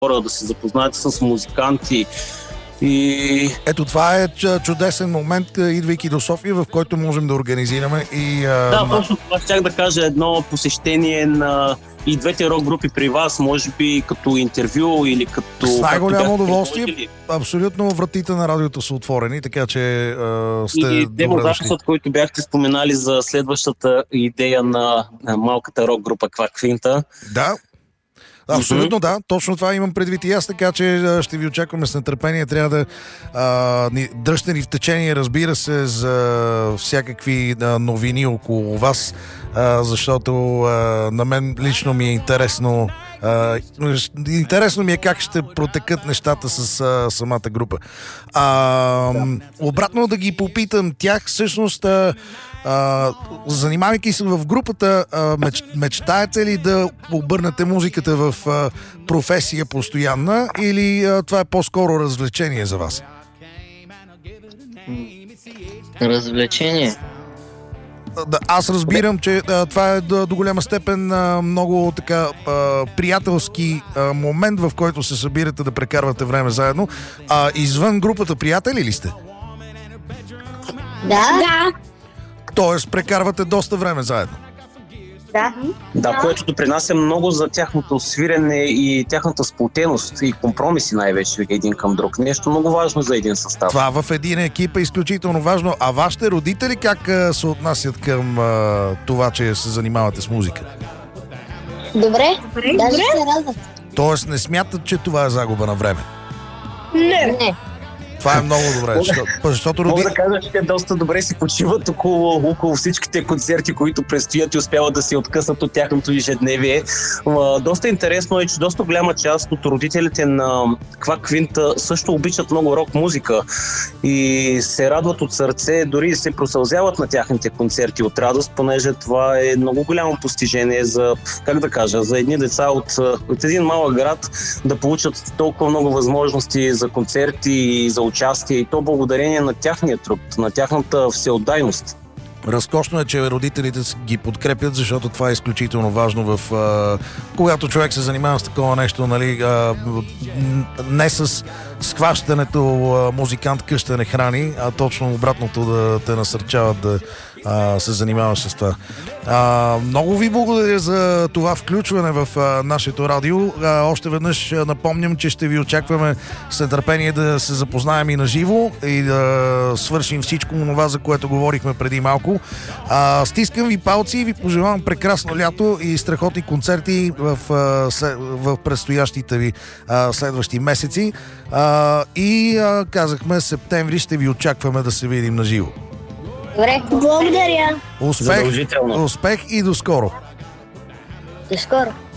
хора, да се запознаете с музиканти. И... Ето това е чудесен момент, идвайки до София, в който можем да организираме и... Да, точно това щях да кажа, едно посещение на и двете рок групи при вас, може би като интервю или като... С най-голямо удоволствие. Абсолютно вратите на радиото са отворени, така че сте и добре дошли. който бяхте споменали за следващата идея на малката рок група Кваквинта. Да. Абсолютно да, точно това имам предвид и аз, така че ще ви очакваме с нетърпение. Трябва да дръжте ни в течение, разбира се, за всякакви новини около вас, защото на мен лично ми е интересно. Интересно ми е как ще протекат нещата с самата група. Обратно да ги попитам тях, всъщност занимавайки се в групата, мечтаете ли да обърнете музиката в професия постоянна или това е по-скоро развлечение за вас? Развлечение. Аз разбирам, че това е до голяма степен много така приятелски момент, в който се събирате да прекарвате време заедно. Извън групата приятели ли сте? Да. Тоест прекарвате доста време заедно. Да, което допринася много за тяхното свирене и тяхната сплотеност и компромиси най-вече един към друг. Нещо много важно за един състав. Това в един екип е изключително важно. А вашите родители как се отнасят към това, че се занимавате с музика? Добре. Даже се радват. Тоест не смятат, че това е загуба на време? Не. Това е много добре, защото мога да кажа, че те доста добре си почиват около всичките концерти, които предстоят и успяват да се откъснат от тяхното ежедневие. Доста интересно е, че доста голяма част от родителите на Кваквинта също обичат много рок музика и се радват от сърце, дори се просълзяват на тяхните концерти от радост, понеже това е много голямо постижение за, за едни деца от един малък град да получат толкова много възможности за концерти и за участие, и то благодарение на тяхния труд, на тяхната всеотдайност. Разкошно е, че родителите ги подкрепят, защото това е изключително важно когато човек се занимава с такова нещо, нали, не с схващането музикант къща не храни, а точно обратното да те насърчават да се занимаваш с това. Много ви благодаря за това включване в нашето радио. Още веднъж напомням, че ще ви очакваме с нетърпение да се запознаем и на живо и да свършим всичко това, за което говорихме преди малко. Стискам ви палци и ви пожелавам прекрасно лято и страхотни концерти в предстоящите ви следващи месеци. Казахме, септември ще ви очакваме да се видим на живо. Добре, благодаря. Успех и до скоро. До скоро.